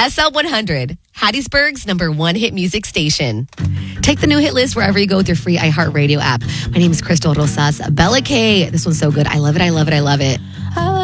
SL100, Hattiesburg's #1 hit music station. Take the new hit list wherever you go with your free iHeartRadio app. My name is Crystal Rosas. Bella K. This one's so good. I love it. I love it. I love it.